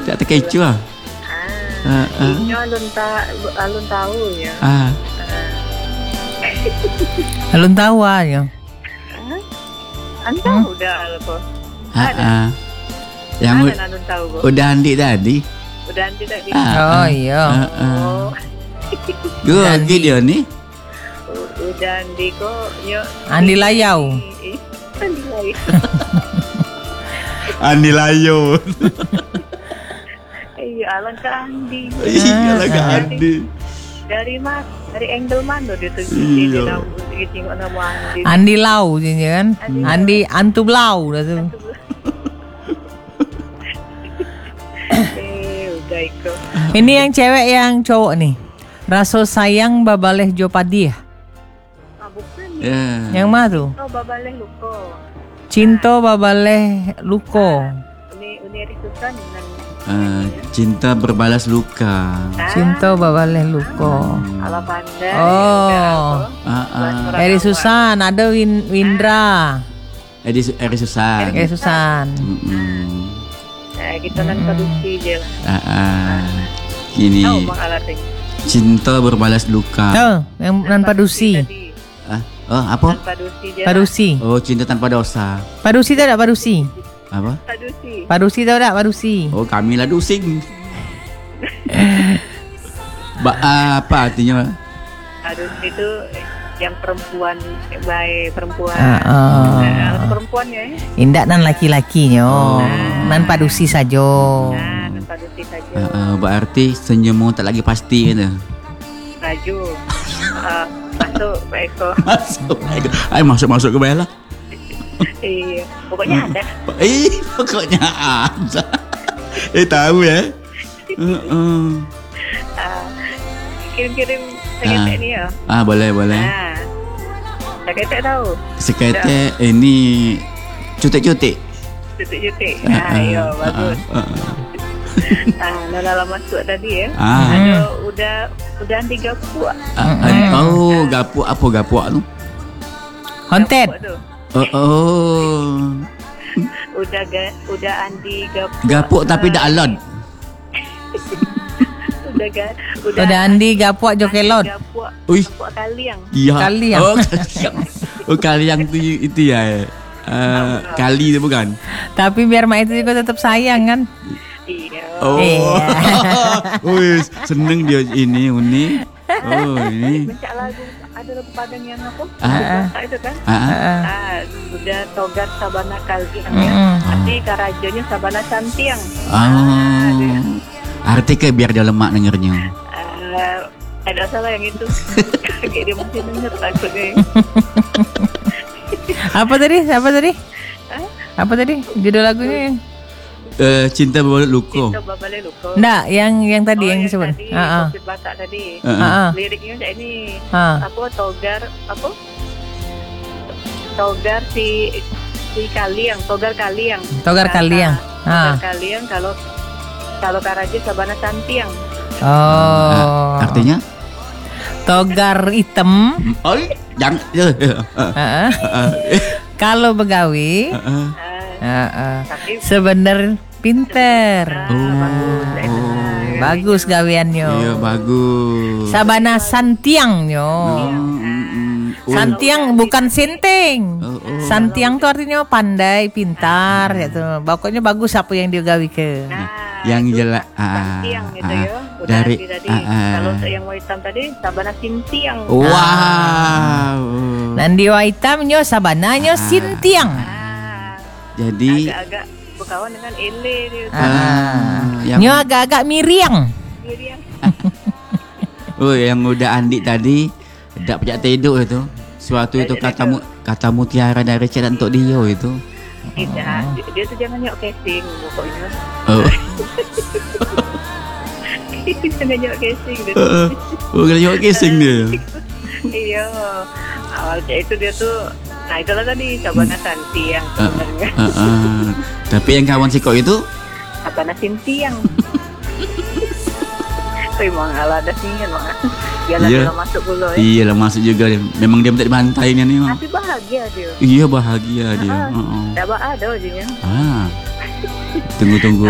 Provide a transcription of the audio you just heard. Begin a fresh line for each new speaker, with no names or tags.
Tak terkecoh ah.
Inyo alun tahu ya.
Alun tahu aja.
Anda udah apa?
Yang
alun tahu kok.
udah Andi tadi.
Udah nanti tadi.
Oh iya.
Gua lagi dia ni.
Udah Andi kok yo.
Andi Layau.
Andi Layau.
Andi Layo.
Iya, alangkah Andi.
Iya, alangkah Andi.
Dari angle mana dia tuh
Iya.
dia tengok nama Andi.
Andi Lau je kan. Andi Antub Lau dah tu.
Udah ikut.
Ini yang cewek yang cowok nih. Raso sayang babaleh jopadi ya.
Bukan.
Ya.
Yang mana tu?
Oh, babaleh luko.
Cinto babaleh luko.
Uni hari susah dengan
Cinta berbalas luka.
Cinto babaleh luko.
ala pandai.
Oh. Eri Susan, ada Windra.
Eri Susan.
Eri Susan.
Kita nan produksi je lah.
Gini.
Tahu Bang Aladdin.
Cinta berbalas luka.
Oh, yang nan padusi.
Apa?
Padusi je.
Padusi.
Oh, cinta tanpa dosa.
Padusi tahu tak padusi?
Apa?
Padusi.
Padusi tahu tak padusi?
Oh, kami lah dusing. Apa artinya?
Padusi itu yang perempuan baik perempuan. Perempuan ya.
Indak nan laki-lakinya. Nan padusi saja.
Nan padusi saja.
Berarti senyummu tak lagi pasti kan?
Laju. Masuk Eko.
Masuk ke bawah lah.
Iya, pokoknya ada.
Pokoknya ada. Tahu ya.
Kirim-kirim seketek ni ya.
Boleh.
Seketek tahu.
Seketek ini cutik-cutik.
Cutik-cutik. Iya, bagus. Dalam masuk tadi ya. Udah 3 puak.
Gapuk apa gapuk tu?
Konten.
Udah Andi gapuk.
Gapuk tapi dak alon.
Udah Andi gapuk jokelot.
Gapuk kaliang.
Iya.
Kaliang.
Kaliang tu itu ya. Kali tu bukan.
Tapi biar mak itu juga tetap sayang kan.
Iya.
Wih, seneng dia ini Uni. Ini.
Mencak lagu ada lagu Padang yang apa? Itu kan? Sudah togat sabana kaliang ya. Arti karajonya sabana santiang.
Arti ke biar dia lemak dengernya.
Ada salah yang itu. Kayak dia mesti denger lagunya.
Apa tadi? Judul lagunya yang
Cinta Babaleh Luko.
Nggak, yang tadi yang disebut.
Kopi Batak tadi. Liriknya kayak ini. Togar si kaliang, togar kaliang.
Togar kaliang.
Togar kaliang kalau karaja sabana santiang.
Artinya?
Togar hitam.
Jangan.
Kalau begawi. Sebener pinter. Bagus gaweannya.
Iya, bagus.
Sabana santiangnya. Santiang bukan senteng. Santiang tuh artinya pandai, pintar gitu. Pokoknya bagus apa yang dia gawe ke.
Yang jelas
Santiang gitu ya.
Dari
kalau yang hitam tadi sabana sintiang.
Wow.
Nanti hitamnya sabananya sintiang.
Jadi
agak berkawan dengan ele dia.
Nyo agak-agak miriang.
Yang udah Andi tadi dak pejak tidur itu. Suatu itu kata mutiara dari chat untuk dia itu.
Dia tuh jangan nyok casing pokoknya. Jangan nyok casing dia.
Bukan nyok casing dia.
Iya. Awalnya itu dia tuh itulah tadi sabana santiang sebenarnya.
Tapi yang kawan Siko itu
sabana sintiang. Memang ala ada singin mah. Dia masuk dulu ya.
Iya lah masuk juga dia. Memang dia minta dibantai nih.
Tapi bahagia dia.
Iya bahagia dia.
Tak ada aja.
Tunggu